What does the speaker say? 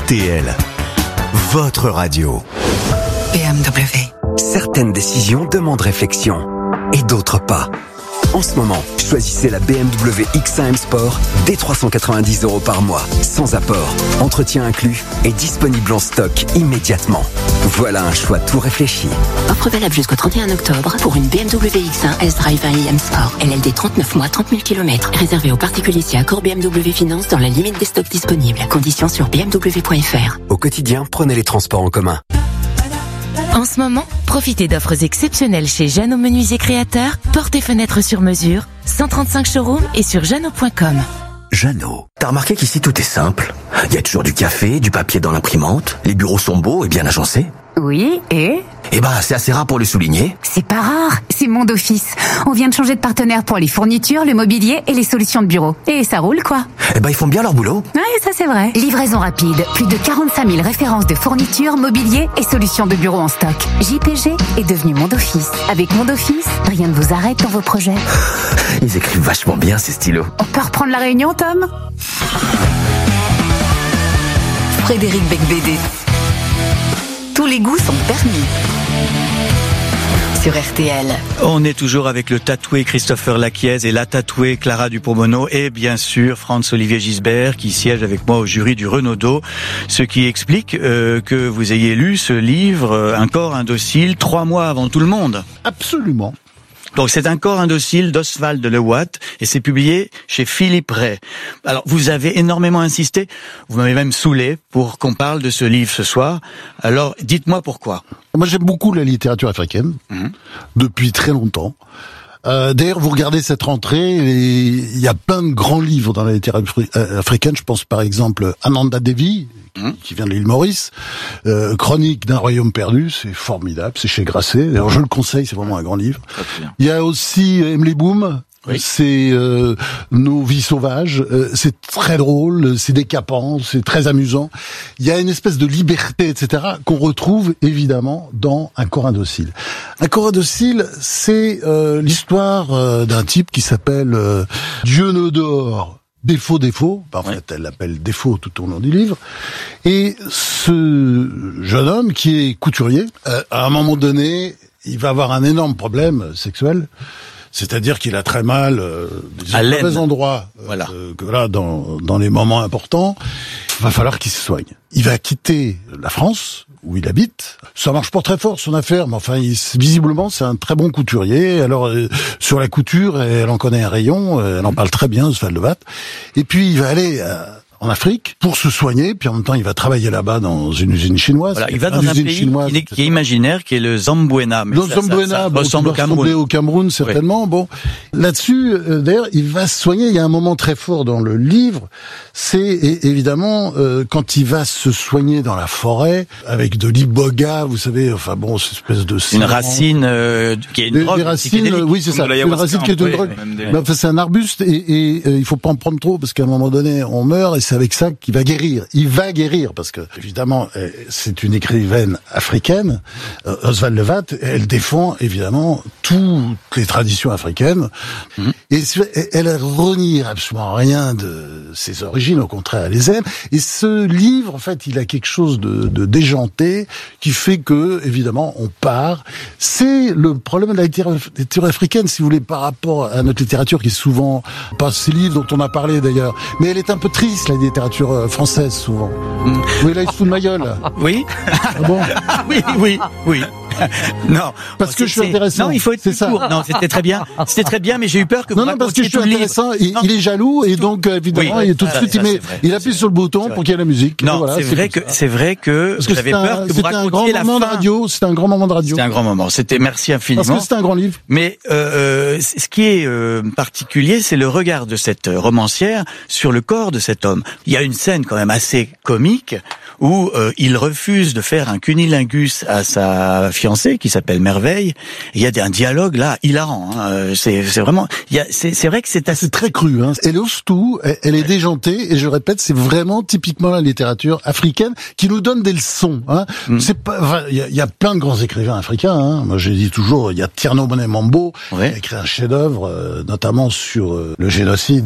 RTL, votre radio. BMW. Certaines décisions demandent réflexion et d'autres pas. En ce moment, choisissez la BMW X1 M Sport dès 390 € par mois, sans apport, entretien inclus et disponible en stock immédiatement. Voilà un choix tout réfléchi. Offre valable jusqu'au 31 octobre pour une BMW X1 S-Drive 1i M Sport. LLD 39 mois, 30 000 km. Réservé aux particuliers si accord BMW Finance dans la limite des stocks disponibles. Conditions sur bmw.fr. Au quotidien, prenez les transports en commun. En ce moment, profitez d'offres exceptionnelles chez Jeannot Menuisier Créateurs, portes et fenêtres sur mesure, 135 showrooms et sur jeannot.com. Jeannot. T'as remarqué qu'ici tout est simple? Il y a toujours du café, du papier dans l'imprimante, les bureaux sont beaux et bien agencés. Oui, et c'est assez rare pour le souligner. c'est pas rare, c'est Monde Office. On vient de changer de partenaire pour les fournitures, le mobilier et les solutions de bureau. Et ça roule, quoi. Ils font bien leur boulot. Ouais, ça c'est vrai. Livraison rapide, plus de 45 000 références de fournitures, mobilier et solutions de bureau en stock. JPG est devenu Monde Office. Avec Monde Office, rien ne vous arrête dans vos projets. Ils écrivent vachement bien ces stylos. On peut reprendre la réunion, Tom? Frédéric Becbédé. Tous les goûts sont permis. Sur RTL. On est toujours avec le tatoué Christopher Laquiez et la tatouée Clara Dupont-Mono et bien sûr Franz-Olivier Gisbert qui siège avec moi au jury du Renaudot, ce qui explique que vous ayez lu ce livre Un corps indocile 3 mois avant tout le monde. Absolument. Donc c'est Un corps indocile d'Oswald de Lewatt et c'est publié chez Philippe Ray. Alors vous avez énormément insisté, vous m'avez même saoulé pour qu'on parle de ce livre ce soir. Alors dites-moi pourquoi. Moi, j'aime beaucoup la littérature africaine, depuis très longtemps. D'ailleurs, vous regardez cette rentrée, il y a plein de grands livres dans la littérature africaine. Je pense par exemple Ananda Devi, qui vient de l'île Maurice. Chronique d'un royaume perdu, c'est formidable, c'est chez Grasset. D'ailleurs, je le conseille, c'est vraiment un grand livre. Il y a aussi Emily Boom. Oui. C'est Nos vies sauvages, c'est très drôle, c'est décapant, c'est très amusant. Il y a une espèce de liberté, etc., qu'on retrouve évidemment dans Un corps indocile. Un corps indocile, c'est l'histoire d'un type qui s'appelle Dieunedor Défaut. En fait, elle l'appelle Défaut tout au long du livre. Et ce jeune homme qui est couturier, à un moment donné, il va avoir un énorme problème sexuel. C'est-à-dire qu'il a très mal à mauvais endroits, dans les moments importants. Il va falloir qu'il se soigne. Il va quitter la France, où il habite. Ça marche pas très fort, son affaire, mais enfin, visiblement, c'est un très bon couturier. Alors, sur la couture, elle en connaît un rayon, elle en parle très bien, Oswald de Lewatt. Et puis, il va aller en Afrique pour se soigner, puis en même temps il va travailler là-bas dans une usine chinoise. Voilà, il va dans un pays qui est imaginaire, qui est le Zambouena. Le Zambouena, ressemble au Cameroun certainement. Oui. Bon, là-dessus, d'ailleurs, il va se soigner. Il y a un moment très fort dans le livre, c'est évidemment quand il va se soigner dans la forêt avec de l'iboga, vous savez, enfin bon, cette espèce de une racine qui est une drogue. Des racines, oui, c'est ça. Une racine qui est une drogue. Mais enfin, c'est un arbuste et il faut pas en prendre trop parce qu'à un moment donné, on meurt. Et c'est avec ça qu'il va guérir. Il va guérir parce que, évidemment, c'est une écrivaine africaine. Oswald de Lewatt, elle défend, évidemment, toutes les traditions africaines. Et elle renie absolument rien de ses origines. Au contraire, elle les aime. Et ce livre, en fait, il a quelque chose de déjanté qui fait que, évidemment, on part. C'est le problème de la littérature africaine, si vous voulez, par rapport à notre littérature qui est souvent, pas ces livres dont on a parlé d'ailleurs, mais elle est un peu triste, la littérature française, souvent. Oui, là, il se fout de ma gueule. Oui. Ah bon? Oui. Non. Parce que je suis intéressant. Non, il faut être plus court. Non, c'était très bien, mais j'ai eu peur que vous parce que je suis intéressant, il est jaloux, et donc, évidemment, tout de suite, il appuie sur le bouton pour qu'il y ait la musique. Non, voilà, c'est vrai que j'avais peur que vous racontiez la fin. C'était un grand moment de radio. C'était un grand moment. Merci infiniment. Parce que c'était un grand livre. Mais, ce qui est particulier, c'est le regard de cette romancière sur le corps de cet homme. Il y a une scène quand même assez comique où il refuse de faire un cunilingus à sa fiancée qui s'appelle Merveille. Il y a un dialogue là hilarant. C'est vraiment. C'est vrai que c'est assez très cru. Elle ose tout. Elle est déjantée et je répète, c'est vraiment typiquement la littérature africaine qui nous donne des leçons. C'est pas. Il y a plein de grands écrivains africains. Moi, je dis toujours, il y a Tierno Monet Mambo qui a écrit un chef-d'œuvre, notamment sur le génocide